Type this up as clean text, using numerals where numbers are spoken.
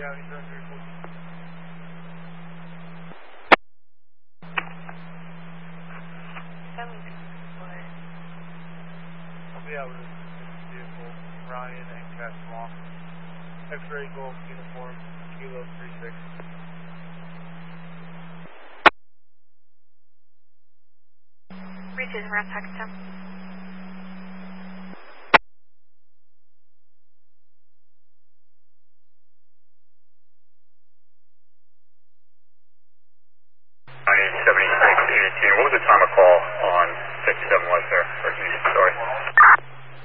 County 734. I'll be out with this vehicle, Ryan and Castmore. X-ray Golf uniform, Kilo 36. Reaches around Pakistan.